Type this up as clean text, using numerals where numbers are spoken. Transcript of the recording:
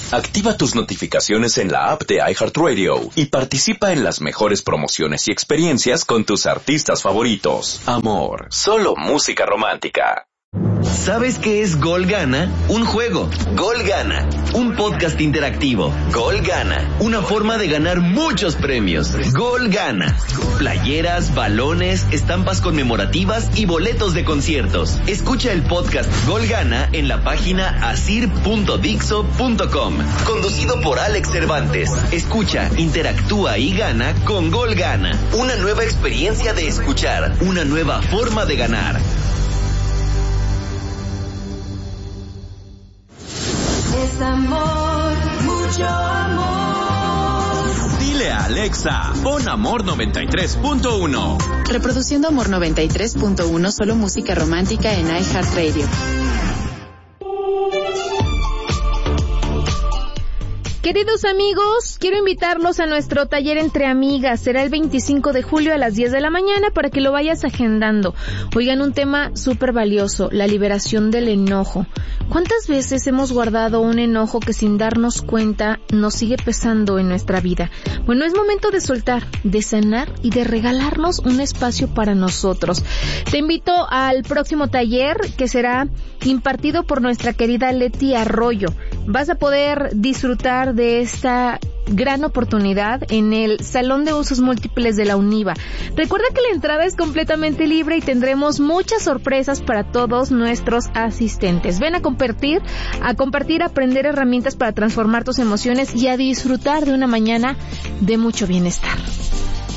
Activa tus notificaciones en la app de iHeartRadio y participa en las mejores promociones y experiencias con tus artistas favoritos. Amor, solo música romántica. ¿Sabes qué es Gol Gana? Un juego. Gol Gana. Un podcast interactivo. Gol Gana. Una forma de ganar muchos premios. Gol Gana. Playeras, balones, estampas conmemorativas y boletos de conciertos. Escucha el podcast Gol Gana en la página asir.dixo.com. Conducido por Alex Cervantes. Escucha, interactúa y gana con Gol Gana. Una nueva experiencia de escuchar. Una nueva forma de ganar. Es amor, mucho amor. Dile a Alexa, pon Amor 93.1. Reproduciendo Amor 93.1, solo música romántica en iHeartRadio. Queridos amigos, quiero invitarlos a nuestro taller Entre Amigas. Será el 25 de julio a las 10 de la mañana para que lo vayas agendando. Oigan, un tema súper valioso, la liberación del enojo. ¿Cuántas veces hemos guardado un enojo que sin darnos cuenta nos sigue pesando en nuestra vida? Bueno, es momento de soltar, de sanar y de regalarnos un espacio para nosotros. Te invito al próximo taller que será impartido por nuestra querida Leti Arroyo. Vas a poder disfrutar de esta gran oportunidad en el Salón de Usos Múltiples de la UNIVA. Recuerda que la entrada es completamente libre y tendremos muchas sorpresas para todos nuestros asistentes. Ven a compartir, aprender herramientas para transformar tus emociones y a disfrutar de una mañana de mucho bienestar.